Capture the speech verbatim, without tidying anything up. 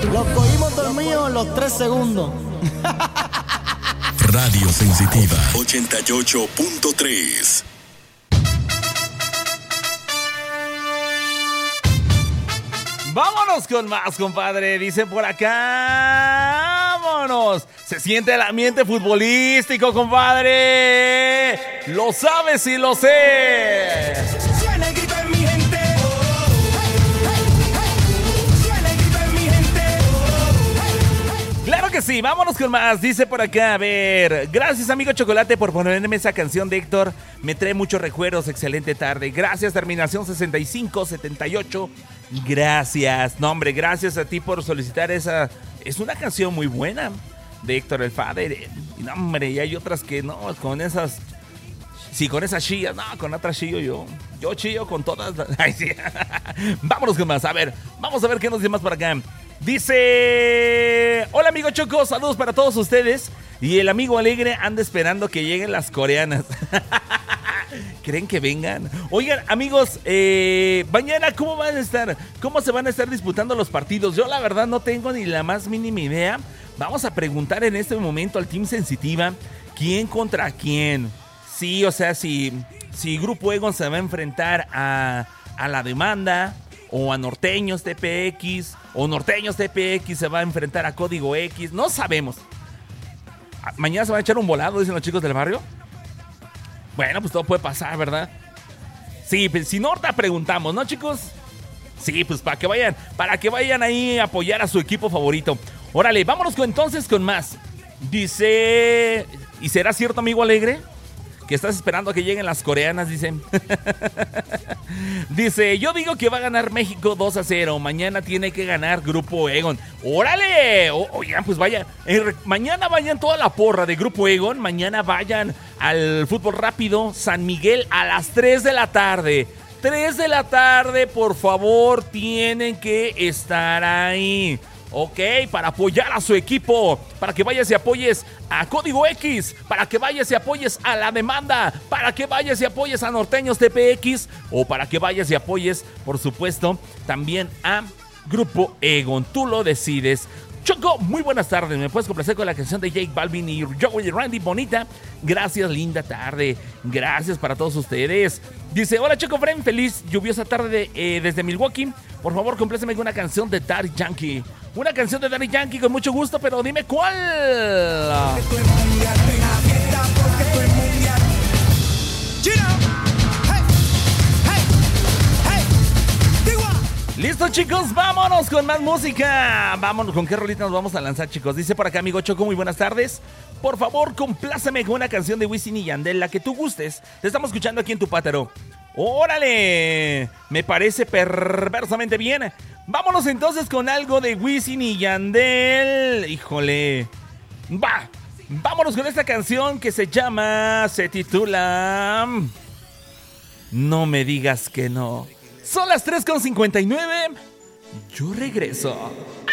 Los cogimos dormidos en los tres segundos. Radio Sensitiva ochenta y ocho punto tres. Vámonos con más, compadre. Dicen por acá. Vámonos. Se siente el ambiente futbolístico, compadre. Lo sabes y lo sé. Suena el grito en mi gente. Suena el grito en mi gente. Claro que sí, vámonos con más. Dice por acá, a ver. Gracias, amigo Chocolate, por ponerme esa canción de Héctor. Me trae muchos recuerdos. Excelente tarde. Gracias, terminación sesenta y cinco setenta y ocho. Gracias. No, hombre, gracias a ti por solicitar esa. Es una canción muy buena de Héctor el Father. No, hombre, y hay otras que no, con esas. Sí, con esas chillas, no, con otras chillo yo. Yo chillo con todas. Ay, sí. Vámonos con más. A ver, vamos a ver qué nos dice más por acá. Dice: hola, amigo Choco, saludos para todos ustedes. Y el amigo Alegre anda esperando que lleguen las coreanas. ¿Creen que vengan? Oigan, amigos, eh, mañana, ¿cómo van a estar? ¿Cómo se van a estar disputando los partidos? Yo, la verdad, no tengo ni la más mínima idea. Vamos a preguntar en este momento al Team Sensitiva quién contra quién. Sí, o sea, si, si Grupo Egon se va a enfrentar a, a La Demanda, o a Norteños T P X, o Norteños T P X se va a enfrentar a Código X. No sabemos. ¿Mañana se va a echar un volado, dicen los chicos del barrio? Bueno, pues todo puede pasar, ¿verdad? Sí, pues si no, ahorita preguntamos, ¿no, chicos? Sí, pues para que vayan, para que vayan ahí a apoyar a su equipo favorito. Órale, vámonos con, entonces con más. Dice... ¿Y será cierto, amigo Alegre? Que estás esperando a que lleguen las coreanas, dice. Dice, yo digo que va a ganar México dos a cero. Mañana tiene que ganar Grupo Egon. ¡Órale! O, oigan, pues vaya. Eh, mañana vayan toda la porra de Grupo Egon. Mañana vayan al fútbol rápido San Miguel a las tres de la tarde. tres de la tarde, por favor, tienen que estar ahí. Ok, para apoyar a su equipo, para que vayas y apoyes a Código X, para que vayas y apoyes a La Demanda, para que vayas y apoyes a Norteños T P X, o para que vayas y apoyes, por supuesto, también a Grupo Egon. Tú lo decides. Choco, muy buenas tardes. ¿Me puedes complacer con la canción de Jake Balvin y Joey Randy Bonita? Gracias, linda tarde. Gracias para todos ustedes. Dice, hola Choco Friend, feliz lluviosa tarde de, eh, desde Milwaukee. Por favor, compláceme con una canción de Daddy Yankee. Una canción de Daddy Yankee con mucho gusto, pero dime cuál. Esto es mundial, ven a fiesta porque esto es mundial. Chino, hey, hey, hey, Tigua. Listo, chicos, vámonos con más música. Vámonos, ¿con qué rolita nos vamos a lanzar, chicos? Dice por acá, amigo Choco, muy buenas tardes. Por favor, compláceme con una canción de Wisin y Yandel, la que tú gustes. Te estamos escuchando aquí en tu pátero. ¡Órale! Me parece perversamente bien. Vámonos entonces con algo de Wisin y Yandel. Híjole. Va. Vámonos con esta canción que se llama, se titula No me digas que no. Son las tres con cincuenta y nueve. Yo regreso.